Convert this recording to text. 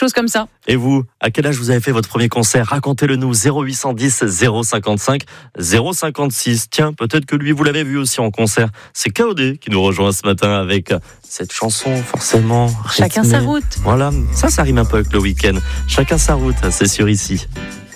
chose comme ça. Et vous, à quel âge vous avez fait votre premier concert? Racontez-le nous, 0810 055 056. Tiens, peut-être que lui, vous l'avez vu aussi en concert. C'est KOD qui nous rejoint ce matin avec cette chanson, forcément rythmée. Chacun sa route. Voilà, ça rime un peu avec le week-end. Chacun sa route, c'est sûr ici.